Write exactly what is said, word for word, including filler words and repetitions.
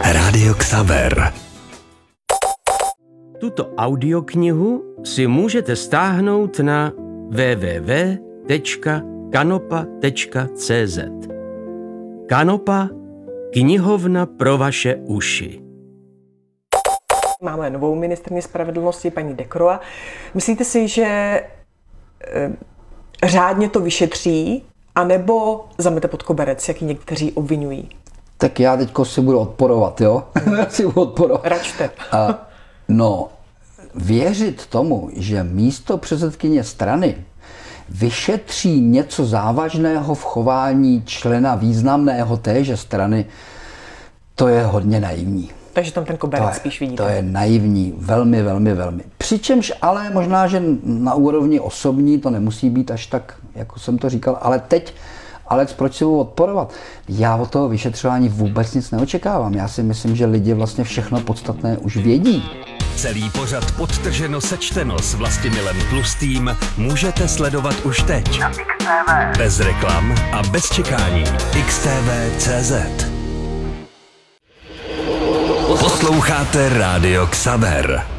Rádio Xaver. Tuto audioknihu si můžete stáhnout na w w w tečka kanopa tečka c z. Kanopa, knihovna pro vaše uši. Máme novou ministryni spravedlnosti, paní Decroix. Myslíte si, že e, řádně to vyšetří, anebo zamete pod koberec, jak ji někteří obvinují? Tak já teďko si budu odporovat, jo? si budu odporovat. Račte. A, no, věřit tomu, že místo předsedkyně strany vyšetří něco závažného v chování člena významného téže strany, to je hodně naivní. Takže tam ten koberec to je, spíš vidíte. To je naivní, velmi, velmi, velmi. Přičemž ale možná, že na úrovni osobní to nemusí být až tak, jako jsem to říkal, ale teď, Alex, proč si budu odporovat? Já od toho vyšetřování vůbec nic neočekávám. Já si myslím, že lidi vlastně všechno podstatné už vědí. Celý pořad Podtrženo sečteno s Vlastimilem Tlustým můžete sledovat už teď. Na X T V. Bez reklam a bez čekání. X T V tečka cé zet. Posloucháte Rádio Xaver.